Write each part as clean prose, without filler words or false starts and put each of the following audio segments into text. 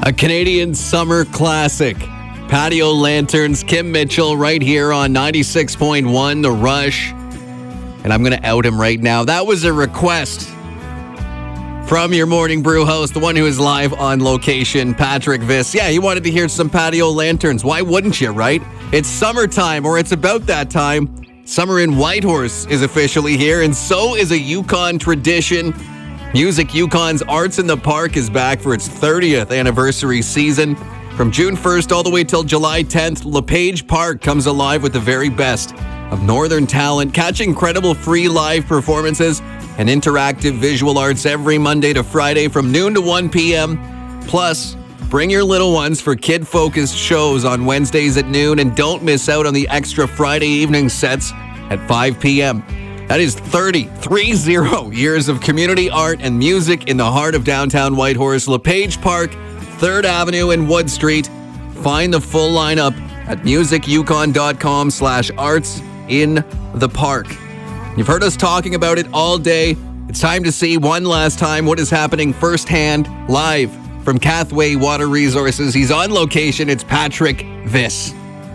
A Canadian summer classic. Patio Lanterns, Kim Mitchell, right here on 96.1 The Rush. And I'm going to out him right now. That was a request from your Morning Brew host, the one who is live on location, Patrick Viss. Yeah, he wanted to hear some Patio Lanterns. Why wouldn't you, right? It's summertime, or it's about that time. Summer in Whitehorse is officially here, and so is a Yukon tradition. Music Yukon's Arts in the Park is back for its 30th anniversary season. From June 1st all the way till July 10th, LePage Park comes alive with the very best of Northern talent. Catch incredible free live performances and interactive visual arts every Monday to Friday from noon to 1 p.m. Plus, bring your little ones for kid-focused shows on Wednesdays at noon, and don't miss out on the extra Friday evening sets at 5 p.m. That is 30 years of community art and music in the heart of downtown Whitehorse. LePage Park, 3rd Avenue and Wood Street. Find the full lineup at musicyukon.com/arts in the park. You've heard us talking about it all day. It's time to see one last time what is happening firsthand, live from Cathway Water Resources. He's on location. It's Patrick Viss.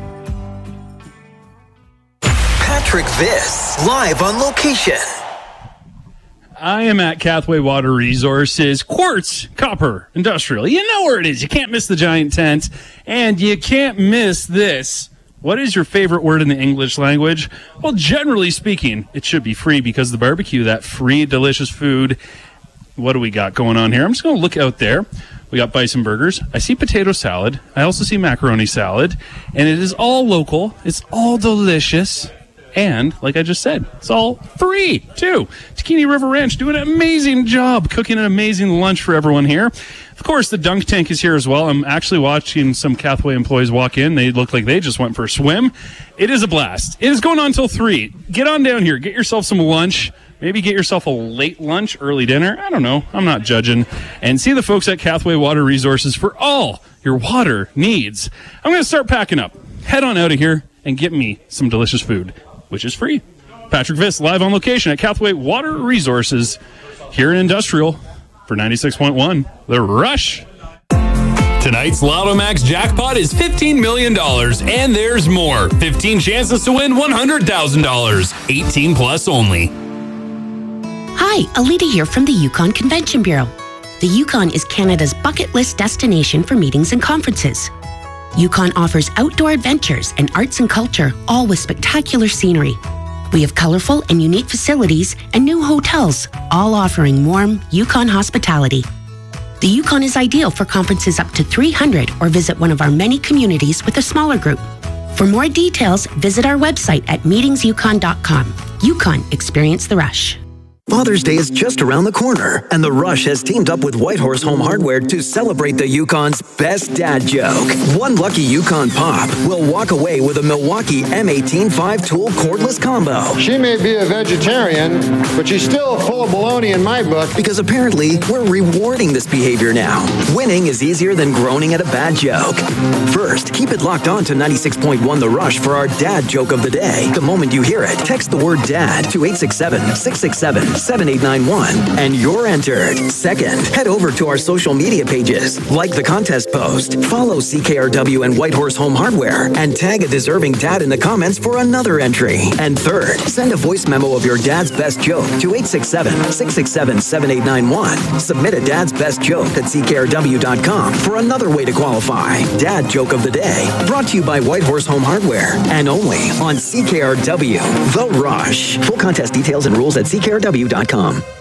Patrick Viss, live on location. I am at Cathway Water Resources, Quartz Copper Industrial. You know where it is. You can't miss the giant tent, and you can't miss this. What is your favorite word in the English language? Well, generally speaking, it should be free, because the barbecue, that free, delicious food. What do we got going on here? I'm just going to look out there. We got bison burgers. I see potato salad. I also see macaroni salad, and it is all local. It's all delicious. And, like I just said, it's all free, too. Taquini River Ranch doing an amazing job cooking an amazing lunch for everyone here. Of course, the dunk tank is here as well. I'm actually watching some Cathway employees walk in. They look like they just went for a swim. It is a blast. It is going on until 3. Get on down here. Get yourself some lunch. Maybe get yourself a late lunch, early dinner. I don't know. I'm not judging. And see the folks at Cathway Water Resources for all your water needs. I'm going to start packing up. Head on out of here and get me some delicious food, which is free. Patrick Viss, live on location at Cathway Water Resources here in Industrial for 96.1 The Rush. Tonight's Lotto Max jackpot is $15 million, and there's more. 15 chances to win $100,000. 18 plus only. Hi, Alita here from the Yukon Convention Bureau. The Yukon is Canada's bucket list destination for meetings and conferences. Yukon offers outdoor adventures and arts and culture, all with spectacular scenery. We have colorful and unique facilities and new hotels, all offering warm Yukon hospitality. The Yukon is ideal for conferences up to 300, or visit one of our many communities with a smaller group. For more details, visit our website at meetingsyukon.com. Yukon, experience the rush. Father's Day is just around the corner, and The Rush has teamed up with Whitehorse Home Hardware to celebrate the Yukon's best dad joke. One lucky Yukon Pop will walk away with a Milwaukee M18 5-tool cordless combo. She may be a vegetarian, but she's still full of baloney in my book. Because apparently, we're rewarding this behavior now. Winning is easier than groaning at a bad joke. First, keep it locked on to 96.1 The Rush for our dad joke of the day. The moment you hear it, text the word dad to 867-667-7891 and you're entered. Second, head over to our social media pages, like the contest post, follow CKRW and Whitehorse Home Hardware, and tag a deserving dad in the comments for another entry. And third, send a voice memo of your dad's best joke to 867-667-7891. Submit a dad's best joke at CKRW.com for another way to qualify. Dad joke of the day, brought to you by Whitehorse Home Hardware, and only on CKRW, The Rush. Full contest details and rules at CKRW.com.